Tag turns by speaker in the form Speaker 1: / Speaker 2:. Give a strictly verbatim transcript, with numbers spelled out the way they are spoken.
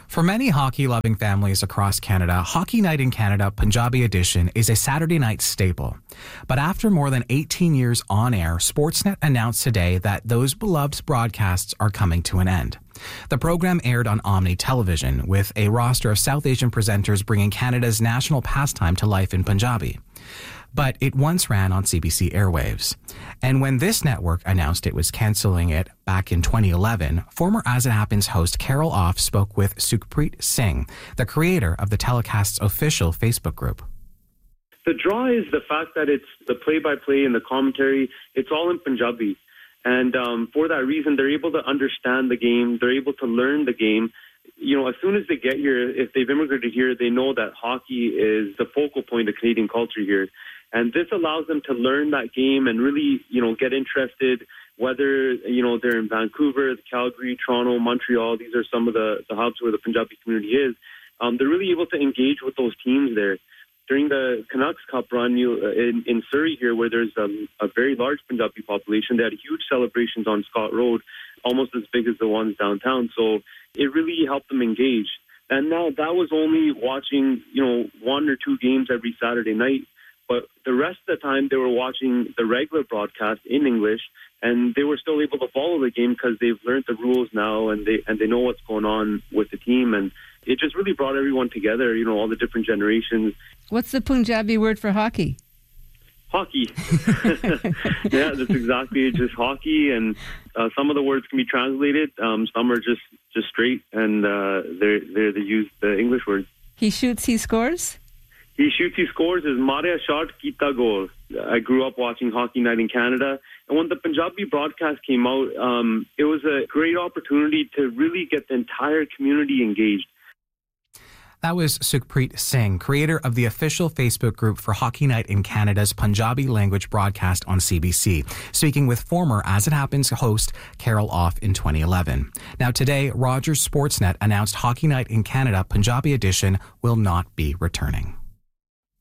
Speaker 1: For many hockey-loving families across Canada, Hockey Night in Canada Punjabi Edition is a Saturday night staple. But after more than eighteen years on air, Sportsnet announced today that those beloved broadcasts are coming to an end. The program aired on Omni Television, with a roster of South Asian presenters bringing Canada's national pastime to life in Punjabi. But it once ran on C B C airwaves. And when this network announced it was cancelling it back in twenty eleven, former As It Happens host Carol Off spoke with Sukhpreet Singh, the creator of the telecast's official Facebook group.
Speaker 2: The draw is the fact that it's the play-by-play and the commentary, it's all in Punjabi. And um, for that reason, they're able to understand the game, they're able to learn the game. You know, as soon as they get here, if they've immigrated here, they know that hockey is the focal point of Canadian culture here. And this allows them to learn that game and really, you know, get interested, whether, you know, they're in Vancouver, Calgary, Toronto, Montreal. These are some of the, the hubs where the Punjabi community is. Um, they're really able to engage with those teams there. During the Canucks Cup run you, uh, in, in Surrey here, where there's a, a very large Punjabi population, they had huge celebrations on Scott Road, almost as big as the ones downtown. So it really helped them engage. And now that was only watching, you know, one or two games every Saturday night. But the rest of the time, they were watching the regular broadcast in English, and they were still able to follow the game because they've learned the rules now, and they and they know what's going on with the team. And it just really brought everyone together, you know, all the different generations.
Speaker 3: What's the Punjabi word for hockey?
Speaker 2: Hockey. Yeah, that's exactly it, just hockey. And uh, some of the words can be translated. Um, some are just, just straight, and uh, they're, they're, they use the English words.
Speaker 3: He shoots, he scores?
Speaker 2: He shoots, he scores is Maria shot, kita goal. I grew up watching Hockey Night in Canada. And when the Punjabi broadcast came out, um, it was a great opportunity to really get the entire community engaged.
Speaker 1: That was Sukhpreet Singh, creator of the official Facebook group for Hockey Night in Canada's Punjabi language broadcast on C B C, speaking with former As It Happens host Carol Off in twenty eleven. Now today, Rogers Sportsnet announced Hockey Night in Canada Punjabi Edition will not be returning.